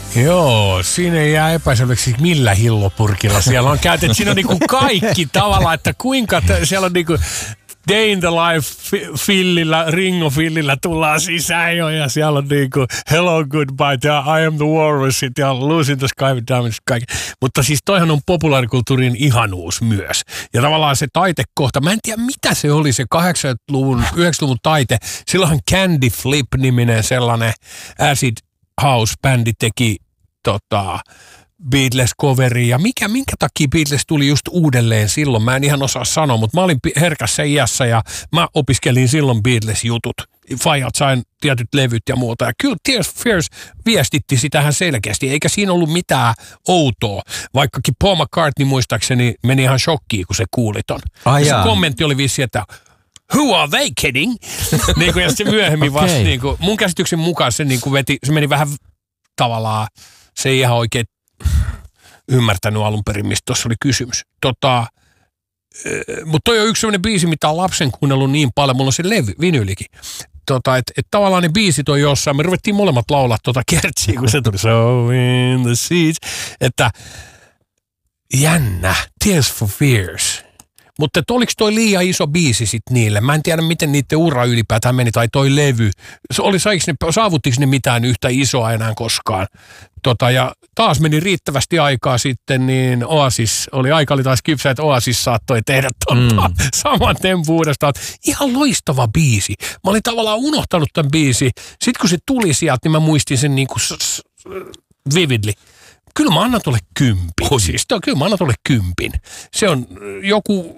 Joo, siinä ei jää epäselväksi millä hillopurkilla siellä on käytetty. Siinä on niinku kaikki tavallaan, että kuinka siellä on niinku Day in the Life fillillä, Ringo fillillä tullaan sisään jo ja siellä on niinku Hello Goodbye ja I am the Walrus ja Losing the Sky with Diamonds kaikki. Mutta siis toihan on populaarikulttuurin ihanuus myös. Ja tavallaan se taitekohta, mä en tiedä mitä se oli se 80-luvun, 90-luvun taite. Silloinhan Candy Flip-niminen sellainen acid house-bändi teki Beatles-coveri ja minkä takia Beatles tuli just uudelleen silloin, mä en ihan osaa sanoa, mutta mä olin herkässä iässä ja mä opiskelin silloin Beatles-jutut. Fajat sain tietyt levyt ja muuta ja kyllä Tears for Fears viestitti sitähän selkeästi, eikä siinä ollut mitään outoa, vaikkakin Paul McCartney muistaakseni meni ihan shokkiin, kun se kuuli ton. Se kommentti oli vissi, että who are they kidding? Niin kuin, ja sitten myöhemmin vasta, niin kuin, mun käsityksen mukaan se, niin kuin veti, se meni vähän tavallaan, se ei ihan oikein ymmärtänyt alun perin, mistä tuossa oli kysymys. Mutta toi on yksi sellainen biisi, mitä on lapsen kuunnellut niin paljon, mulla on se vinyylikin. Että tavallaan ne biisit on jossain, me ruvettiin molemmat laulaa kertsiä, kun se tuli So in the Seas, että jännä, Tears for Fears. Mutta oliko toi liian iso biisi sitten niille? Mä en tiedä, miten niiden ura ylipäätään meni, tai toi levy. Saavuttiko ne mitään yhtä isoa enää koskaan? Ja taas meni riittävästi aikaa sitten, niin Oasis, aika oli taas kypsä, että Oasis saattoi tehdä saman tempun uudestaan. Ihan loistava biisi. Mä olin tavallaan unohtanut tämän biisi. Sitten kun se tuli sieltä, niin mä muistin sen niin kuin vividly. Kyllä mä annan tuolle 10. Siis, kyllä mä annan tuolle 10. Se on joku,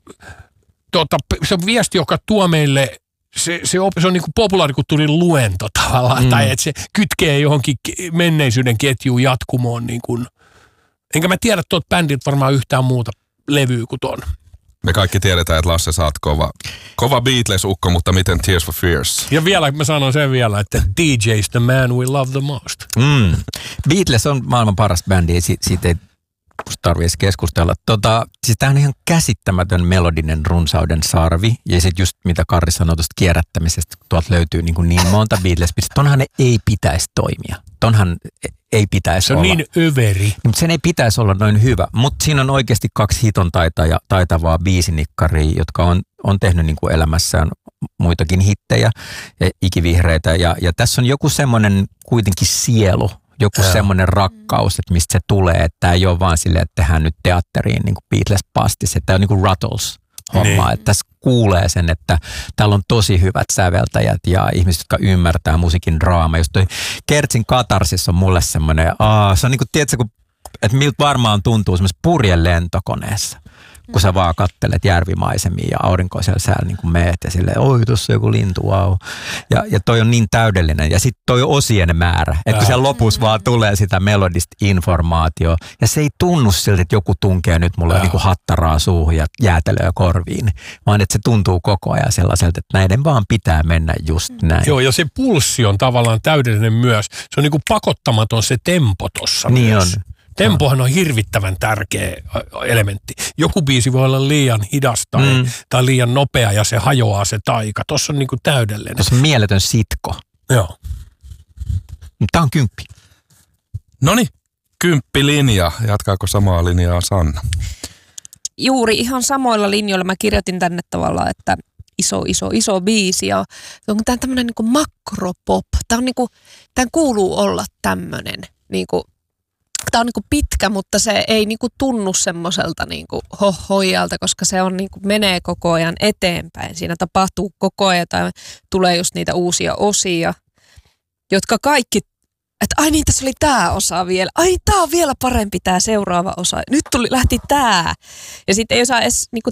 se on viesti, joka tuo meille, se on niin kuin populaarikulttuurin luento tavallaan, tai että se kytkee johonkin menneisyyden ketjuun jatkumoon. Niin kuin. Enkä mä tiedä tuolta bändiltä varmaan yhtään muuta levyä kuin ton. Me kaikki tiedetään, että Lasse sä oot kova Beatles-ukko, mutta miten Tears for Fears? Ja vielä, mä sanon sen vielä, että DJ's the man we love the most. Beatles on maailman paras bändi, siitä ei tarvitse keskustella. Siis tää on ihan käsittämätön melodinen runsauden sarvi, ja sitten just mitä Karri sanoi tuosta kierrättämisestä, tuolta löytyy niin monta Beatles-biisiä. Tonhan ne ei pitäisi toimia. Tonhan ei pitäisi olla. Se on niin överi. Mutta sen ei pitäisi olla noin hyvä. Mutta siinä on oikeasti 2 hiton taitavaa biisinikkaria, jotka on tehnyt niin kuin elämässään muitakin hittejä ja ikivihreitä. Ja tässä on joku semmoinen kuitenkin sielu, joku semmoinen rakkaus, että mistä se tulee. Että tämä ei ole vaan silleen, että tehdään nyt teatteriin niin kuin Beatles-pastis. Että tämä on niin kuin Ruttles hommaa. Että tässä kuulee sen, että täällä on tosi hyvät säveltäjät ja ihmiset, jotka ymmärtää musiikin draama. Just toi Kertsin katarsis on mulle semmoinen, se on niin kuin, tiedätkö, että miltä varmaan tuntuu semmoisessa purjen lentokoneessa, kun sä vaan kattelet järvimaisemia ja aurinkoisella säällä niin kuin meet ja silleen, oi tuossa joku lintu, wow. Ja toi on niin täydellinen. Ja sitten toi osien määrä, että kun siellä lopussa vaan tulee sitä melodista informaatio ja se ei tunnu siltä, että joku tunkee nyt mulle niin kuin hattaraa suuhun ja jäätelöä korviin, vaan että se tuntuu koko ajan sellaiselta, että näiden vaan pitää mennä just näin. Joo, ja se pulssi on tavallaan täydellinen myös. Se on niin kuin pakottamaton se tempo tossa niin myös. On. Tempohan on hirvittävän tärkeä elementti. Joku biisi voi olla liian hidas tai liian nopea ja se hajoaa se taika. Tuossa on niinku täydellinen. Tuossa on mieletön sitko. Joo. Tämä on 10. Noniin, 10 linja. Jatkaako samaa linjaa Sanna? Juuri ihan samoilla linjoilla mä kirjoitin tänne tavallaan, että iso biisi ja onko tämä tämmöinen niinku makropop. Tämä kuuluu olla tämmöinen niinku. Tämä on niinku pitkä, mutta se ei niinku tunnu semmoiselta niinku hoijalta, koska se on niinku menee koko ajan eteenpäin. Siinä tapahtuu koko ajan tai tulee just niitä uusia osia, jotka kaikki, että ai niin, tässä oli tämä osa vielä. Ai tämä on vielä parempi tämä seuraava osa. Nyt lähti tämä. Ja sitten ei osaa edes niinku